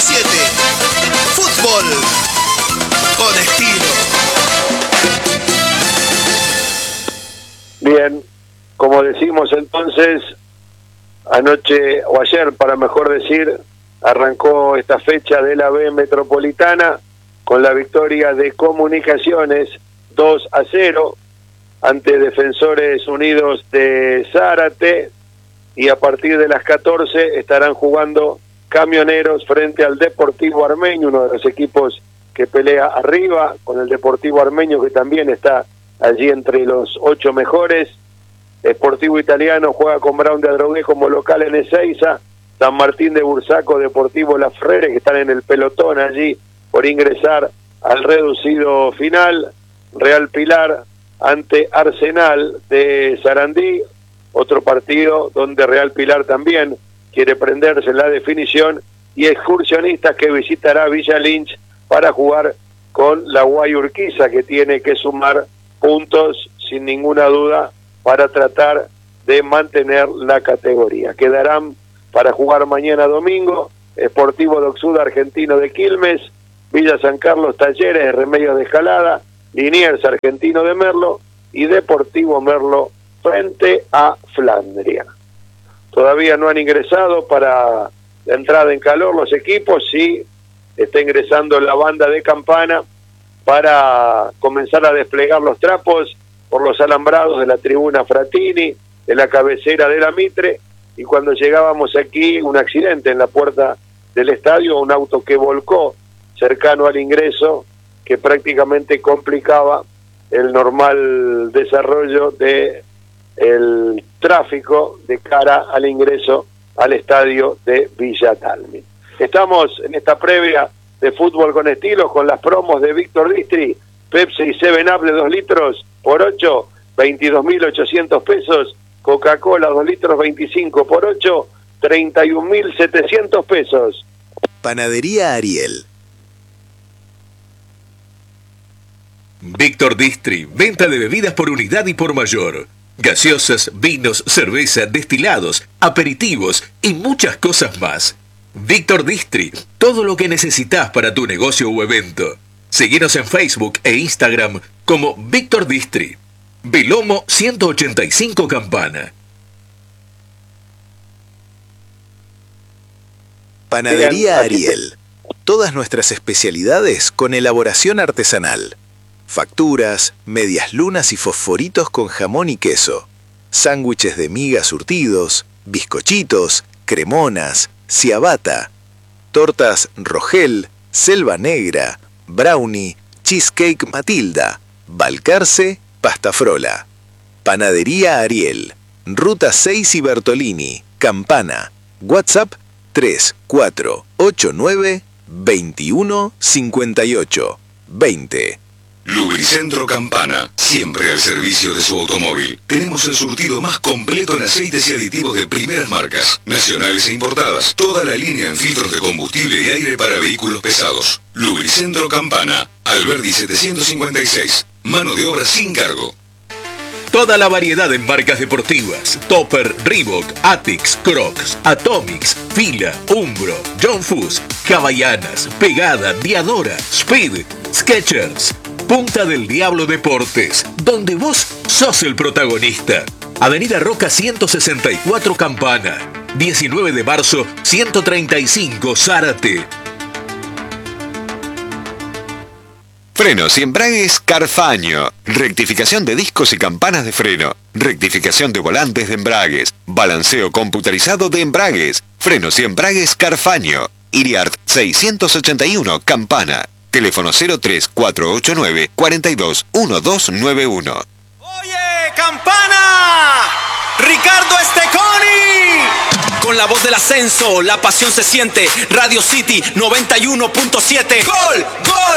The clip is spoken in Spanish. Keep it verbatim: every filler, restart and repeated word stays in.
siete. Fútbol con estilo. Bien, como decimos entonces, anoche o ayer, para mejor decir, arrancó esta fecha de la B Metropolitana con la victoria de Comunicaciones dos a cero ante Defensores Unidos de Zárate, y a partir de las catorce estarán jugando Camioneros frente al Deportivo Armenio, uno de los equipos que pelea arriba, con el Deportivo Armenio que también está allí entre los ocho mejores. Sportivo Italiano juega con Brown de Adrogué como local en Ezeiza. San Martín de Bursaco, Deportivo La Frere, que están en el pelotón allí por ingresar al reducido final. Real Pilar ante Arsenal de Sarandí, otro partido donde Real Pilar también quiere prenderse en la definición, y Excursionistas que visitará Villa Lynch para jugar con la Guayurquiza, que tiene que sumar puntos sin ninguna duda para tratar de mantener la categoría. Quedarán para jugar mañana domingo Sportivo Docsud Argentino de Quilmes, Villa San Carlos Talleres de Remedios de Escalada, Liniers Argentino de Merlo y Deportivo Merlo frente a Flandria. Todavía no han ingresado para la entrada en calor los equipos, sí está ingresando la banda de campana para comenzar a desplegar los trapos por los alambrados de la tribuna Fratini, de la cabecera de la Mitre, y cuando llegábamos aquí, un accidente en la puerta del estadio, un auto que volcó cercano al ingreso, que prácticamente complicaba el normal desarrollo de el tráfico de cara al ingreso al estadio de Villa Talmi. Estamos en esta previa de Fútbol con Estilo con las promos de Víctor Distri, Pepsi y seven up de dos litros por ocho, veintidós mil ochocientos pesos, Coca-Cola dos litros veinticinco por ocho, treinta y un mil setecientos pesos. Panadería Ariel. Víctor Distri, venta de bebidas por unidad y por mayor. Gaseosas, vinos, cerveza, destilados, aperitivos y muchas cosas más. Víctor Distri, todo lo que necesitas para tu negocio o evento. Seguinos en Facebook e Instagram como Víctor Distri. Belomo ciento ochenta y cinco Campana. Panadería Ariel. Todas nuestras especialidades con elaboración artesanal. Facturas, medias lunas y fosforitos con jamón y queso. Sándwiches de miga surtidos, bizcochitos, cremonas, ciabatta. Tortas Rogel, Selva Negra, Brownie, Cheesecake Matilda, Balcarce, Pasta Frola. Panadería Ariel. Ruta seis y Bertolini, Campana. WhatsApp tres cuatro ocho nueve, veintiuno cincuenta y ocho, veinte. Lubricentro Campana, siempre al servicio de su automóvil. Tenemos el surtido más completo en aceites y aditivos de primeras marcas, nacionales e importadas. Toda la línea en filtros de combustible y aire para vehículos pesados. Lubricentro Campana, Alberdi setecientos cincuenta y seis. Mano de obra sin cargo. Toda la variedad en marcas deportivas: Topper, Reebok, Atix, Crocs, Atomics, Fila, Umbro, John Fuss, Havaianas, Pegada, Diadora, Speed, Skechers. Punta del Diablo Deportes, donde vos sos el protagonista. Avenida Roca ciento sesenta y cuatro Campana, diecinueve de marzo ciento treinta y cinco Zárate. Frenos y embragues Carfaño. Rectificación de discos y campanas de freno. Rectificación de volantes de embragues. Balanceo computarizado de embragues. Frenos y embragues Carfaño. Iriart seiscientos ochenta y uno Campana. Teléfono cero tres cuatro ocho nueve, cuatro dos, uno dos nueve uno. ¡Oye, Campana! ¡Ricardo Esteconi! Con la voz del ascenso, la pasión se siente. Radio City noventa y uno punto siete. ¡Gol! ¡Gol!